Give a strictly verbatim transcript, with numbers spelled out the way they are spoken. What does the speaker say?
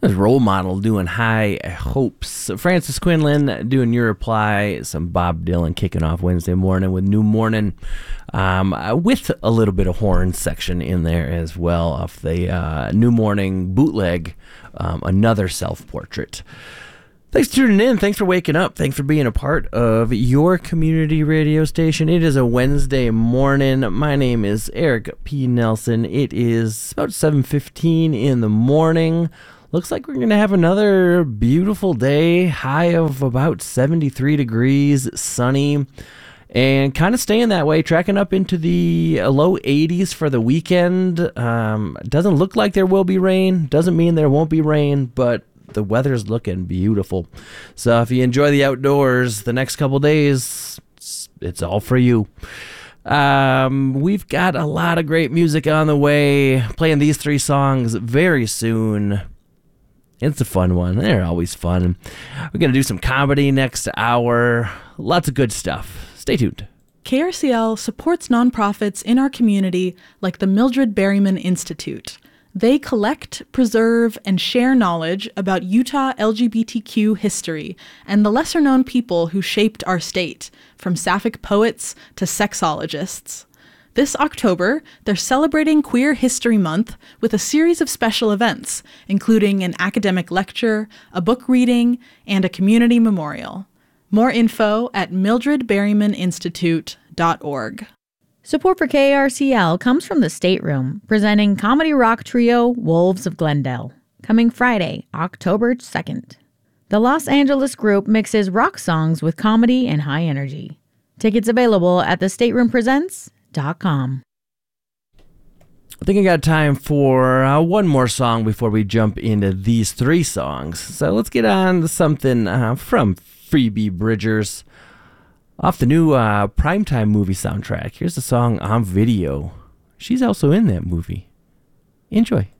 This Role Model doing High Hopes. Francis Quinlan doing Your Reply. Some Bob Dylan kicking off Wednesday morning with New Morning, um, with a little bit of horn section in there as well off the uh, New Morning bootleg, um, Another Self-Portrait. Thanks for tuning in. Thanks for waking up. Thanks for being a part of your community radio station. It is a Wednesday morning. My name is Eric P. Nelson. It is about seven fifteen in the morning. Looks like we're going to have another beautiful day, high of about seventy-three degrees, sunny, and kind of staying that way, tracking up into the low eighties for the weekend. Um, doesn't look like there will be rain. Doesn't mean there won't be rain, but the weather's looking beautiful. So if you enjoy the outdoors the next couple days, it's, it's all for you. Um, we've got a lot of great music on the way, playing these three songs very soon. It's a fun one. They're always fun. We're going to do some comedy next hour. Lots of good stuff. Stay tuned. K R C L supports nonprofits in our community like the Mildred Berryman Institute. They collect, preserve, and share knowledge about Utah L G B T Q history and the lesser-known people who shaped our state, from sapphic poets to sexologists. This October, they're celebrating Queer History Month with a series of special events, including an academic lecture, a book reading, and a community memorial. More info at mildred berryman institute dot org. Support for K R C L comes from the Stateroom, presenting comedy rock trio Wolves of Glendale, coming Friday, October second. The Los Angeles group mixes rock songs with comedy and high energy. Tickets available at the stateroom presents dot com. I think I got time for uh, one more song before we jump into these three songs. So let's get on to something uh, from Phoebe Bridgers off the new uh, Primetime movie soundtrack. Here's the song On Video. She's also in that movie. Enjoy.